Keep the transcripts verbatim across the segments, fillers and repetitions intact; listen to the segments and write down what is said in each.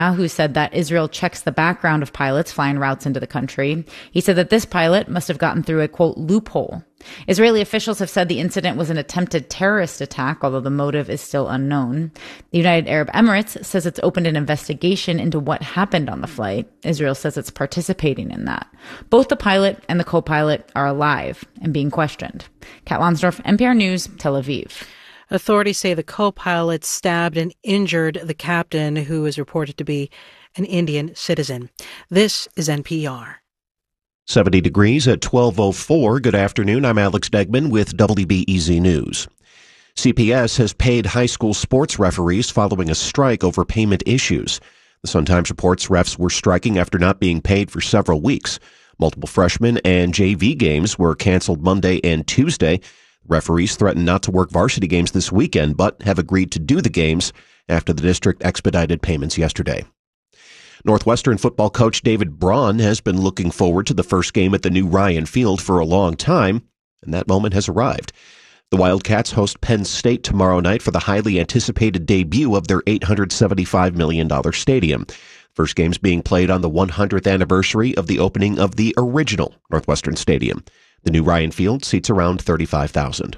who said that Israel checks the background of pilots flying routes into the country. He said that this pilot must have gotten through a, quote, loophole. Israeli officials have said the incident was an attempted terrorist attack, although the motive is still unknown. The United Arab Emirates says it's opened an investigation into what happened on the flight. Israel says it's participating in that. Both the pilot and the co-pilot are alive and being questioned. Kat Lonsdorf, N P R News, Tel Aviv. Authorities say the co-pilot stabbed and injured the captain, who is reported to be an Indian citizen. This is N P R. seventy degrees at twelve oh four. Good afternoon. I'm Alex Degman with W B E Z News. C P S has paid high school sports referees following a strike over payment issues. The Sun-Times reports refs were striking after not being paid for several weeks. Multiple freshmen and J V games were canceled Monday and Tuesday. Referees threatened not to work varsity games this weekend, but have agreed to do the games after the district expedited payments yesterday. Northwestern football coach David Braun has been looking forward to the first game at the new Ryan Field for a long time, and that moment has arrived. The Wildcats host Penn State tomorrow night for the highly anticipated debut of their eight hundred seventy-five million dollars stadium. First game's being played on the one hundredth anniversary of the opening of the original Northwestern Stadium. The new Ryan Field seats around thirty-five thousand.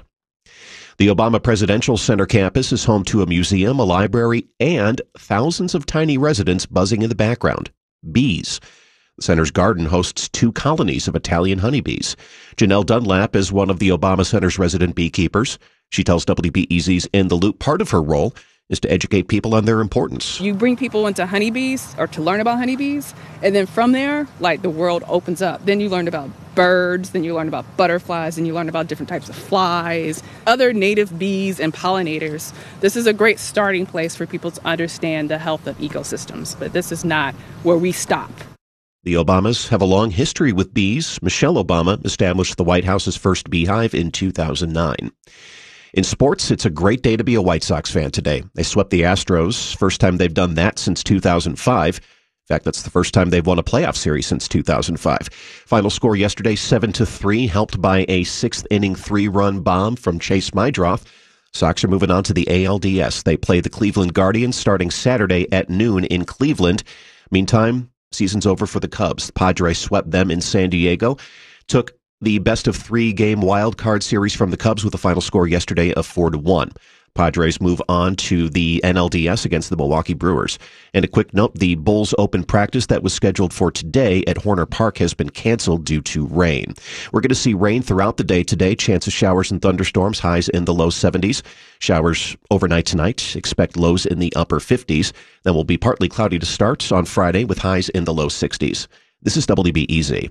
The Obama Presidential Center campus is home to a museum, a library, and thousands of tiny residents buzzing in the background. Bees. The center's garden hosts two colonies of Italian honeybees. Janelle Dunlap is one of the Obama Center's resident beekeepers. She tells W B E Z's In the Loop part of her role is to educate people on their importance. You bring people into honeybees or to learn about honeybees, and then from there, like, the world opens up. Then you learn about birds, then you learn about butterflies, and you learn about different types of flies, other native bees and pollinators. This is a great starting place for people to understand the health of ecosystems, but this is not where we stop. The Obamas have a long history with bees. Michelle Obama established the White House's first beehive in two thousand nine. In sports, it's a great day to be a White Sox fan today. They swept the Astros, first time they've done that since two thousand five. In fact, that's the first time they've won a playoff series since two thousand five. Final score yesterday, seven to three, helped by a sixth-inning three-run bomb from Chase Meidroth. Sox are moving on to the A L D S. They play the Cleveland Guardians starting Saturday at noon in Cleveland. Meantime, season's over for the Cubs. The Padres swept them in San Diego, took the best-of-three-game wild card series from the Cubs with a final score yesterday of four to one. Padres move on to the N L D S against the Milwaukee Brewers. And a quick note, the Bulls open practice that was scheduled for today at Horner Park has been canceled due to rain. We're going to see rain throughout the day today. Chance of showers and thunderstorms, highs in the low seventies. Showers overnight tonight. Expect lows in the upper fifties. Then will be partly cloudy to start on Friday with highs in the low sixties. This is W B E Z.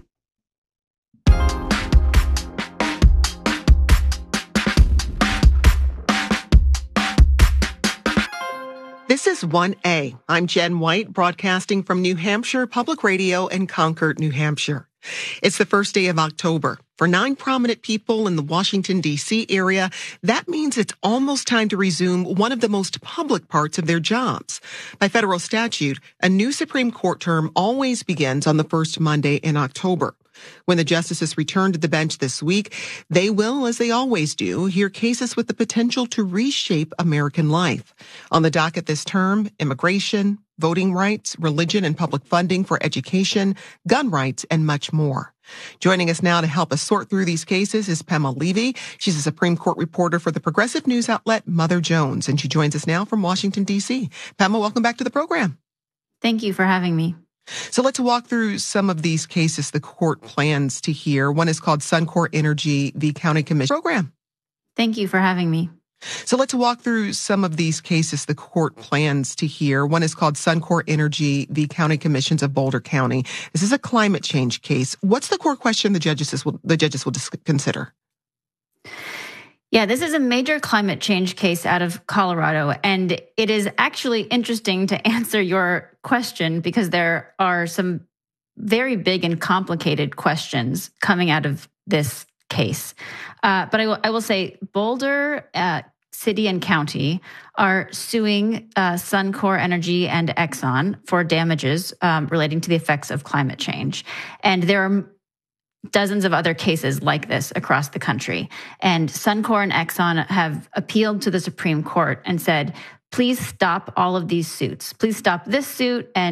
This is one A. I'm Jen White, broadcasting from New Hampshire Public Radio in Concord, New Hampshire. It's the first day of October. For nine prominent people in the Washington, D C area, that means it's almost time to resume one of the most public parts of their jobs. By federal statute, a new Supreme Court term always begins on the first Monday in October. When the justices return to the bench this week, they will, as they always do, hear cases with the potential to reshape American life. On the docket this term, immigration, voting rights, religion and public funding for education, gun rights, and much more. Joining us now to help us sort through these cases is Pema Levy. She's a Supreme Court reporter for the progressive news outlet Mother Jones, and she joins us now from Washington, D C. Pema, welcome back to the program. Thank you for having me. So let's walk through some of these cases the court plans to hear. One is called Suncor Energy v. County Commission program. Thank you for having me. So let's walk through some of these cases the court plans to hear. One is called Suncor Energy v. County Commissions of Boulder County. This is a climate change case. What's the core question the judges will, the judges will consider? Yeah, this is a major climate change case out of Colorado, and it is actually interesting to answer your question because there are some very big and complicated questions coming out of this case. Uh, but I will, I will say Boulder uh, City and County are suing uh, Suncor Energy and Exxon for damages um, relating to the effects of climate change. And there are dozens of other cases like this across the country. And Suncor and Exxon have appealed to the Supreme Court and said, please stop all of these suits. Please stop this suit and